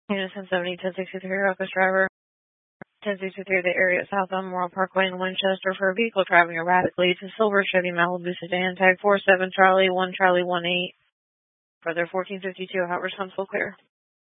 Unit 1070, 1063, office driver. 1063, the area south on Memorial Parkway in Winchester for a vehicle driving erratically. It's a silver Chevy Malibu sedan, tag 47 Charlie 1 Charlie 18. Further 1452, hot responsible clear.